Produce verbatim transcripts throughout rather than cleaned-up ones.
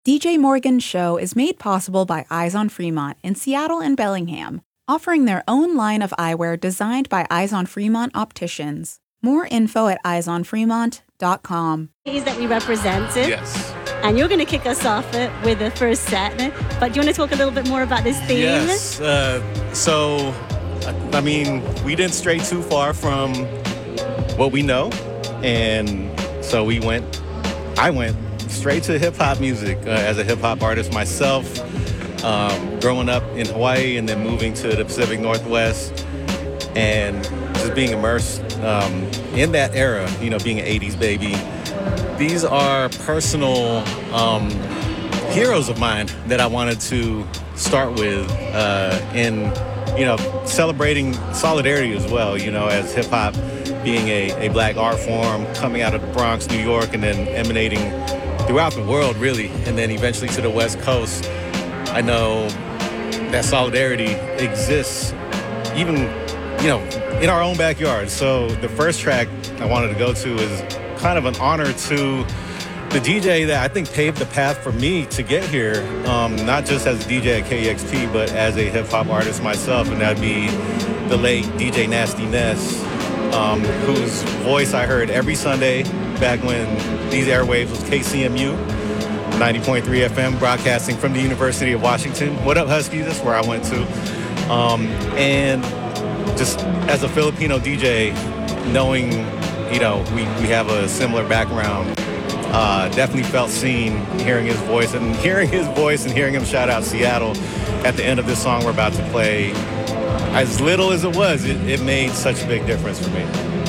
D J Morgan's show is made possible by Eyes on Fremont in Seattle and Bellingham, offering their own line of eyewear designed by Eyes on Fremont opticians. More info at eyes on fremont dot com. That we represented. Yes. And you're going to kick us off uh, with the first set. But do you want to talk a little bit more about this theme? Yes. Uh, so, I mean, we didn't stray too far from what we know. And so we went, I went straight to hip-hop music uh, as a hip-hop artist myself. Um, growing up in Hawaii and then moving to the Pacific Northwest and just being immersed um, in that era, you know, being an eighties baby. These are personal um, heroes of mine that I wanted to start with uh, in, you know, celebrating solidarity as well, you know, as hip-hop being a, a black art form coming out of the Bronx, New York, and then emanating throughout the world, really, and then eventually to the West Coast. I know that solidarity exists even, you know, in our own backyard. So the first track I wanted to go to is kind of an honor to the D J that I think paved the path for me to get here, um, not just as a D J at K E X P, but as a hip-hop artist myself, and that'd be the late D J Nasty Ness, um, whose voice I heard every Sunday back when these airwaves was K C M U. ninety point three F M, broadcasting from the University of Washington. What up, Huskies? That's where I went to. Um, and just as a Filipino D J, knowing, you know, we, we have a similar background, uh, definitely felt seen hearing his voice and hearing his voice and hearing him shout out Seattle at the end of this song we're about to play. As little as it was, it, it made such a big difference for me.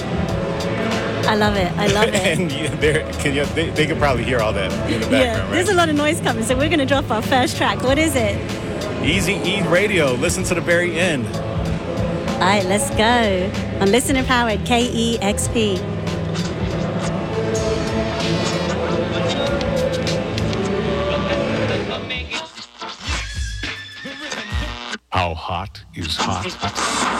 I love it. I love it. And you, can you, they, they can probably hear all that in the background, yeah, right? There's a lot of noise coming, so we're going to drop our first track. What is it? Easy E Radio. Listen to the very end. All right, let's go. On Listener Powered K E X P. How hot is hot?